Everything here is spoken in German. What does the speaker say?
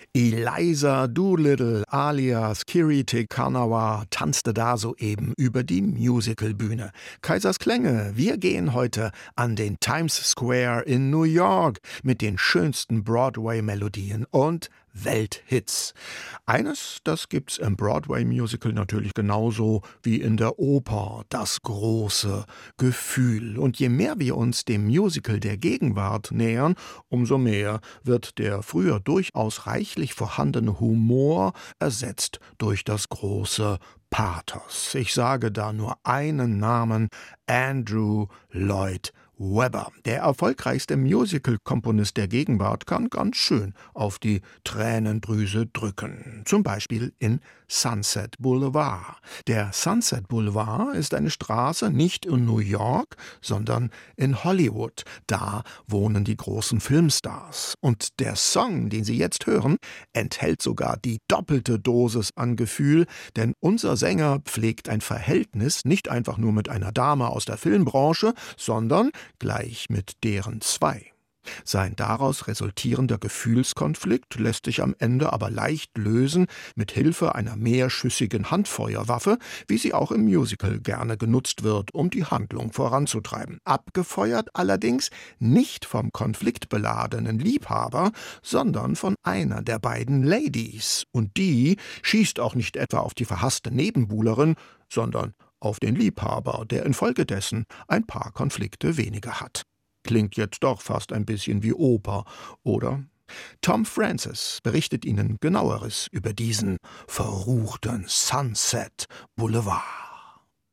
Eliza Doolittle alias Kiriti Kanawa tanzte da soeben über die Musicalbühne. Kaisers Klänge, wir gehen heute an den Times Square in New York mit den schönsten Broadway-Melodien und Welthits. Eines, das gibt's im Broadway-Musical natürlich genauso wie in der Oper, das große Gefühl. Und je mehr wir uns dem Musical der Gegenwart nähern, umso mehr wird der früher durchaus reichlich vorhandene Humor ersetzt durch das große Pathos. Ich sage da nur einen Namen: Andrew Lloyd Webber. Der erfolgreichste Musical-Komponist der Gegenwart kann ganz schön auf die Tränendrüse drücken. Zum Beispiel in Sunset Boulevard. Der Sunset Boulevard ist eine Straße nicht in New York, sondern in Hollywood. Da wohnen die großen Filmstars. Und der Song, den Sie jetzt hören, enthält sogar die doppelte Dosis an Gefühl, denn unser Sänger pflegt ein Verhältnis nicht einfach nur mit einer Dame aus der Filmbranche, sondern gleich mit deren zwei. Sein daraus resultierender Gefühlskonflikt lässt sich am Ende aber leicht lösen mit Hilfe einer mehrschüssigen Handfeuerwaffe, wie sie auch im Musical gerne genutzt wird, um die Handlung voranzutreiben. Abgefeuert allerdings nicht vom konfliktbeladenen Liebhaber, sondern von einer der beiden Ladies. Und die schießt auch nicht etwa auf die verhasste Nebenbuhlerin, sondern auf den Liebhaber, der infolgedessen ein paar Konflikte weniger hat. Klingt jetzt doch fast ein bisschen wie Oper, oder? Tom Francis berichtet Ihnen Genaueres über diesen verruchten Sunset Boulevard.